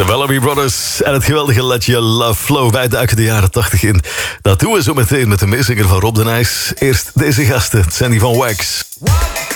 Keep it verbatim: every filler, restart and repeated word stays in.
Bellamy Brothers en het geweldige Let Your Love Flow. Wij duiken de jaren tachtig in. Dat doen we zo meteen met de meezinger van Rob de Nijs. Eerst deze gasten, het zijn die van Wax.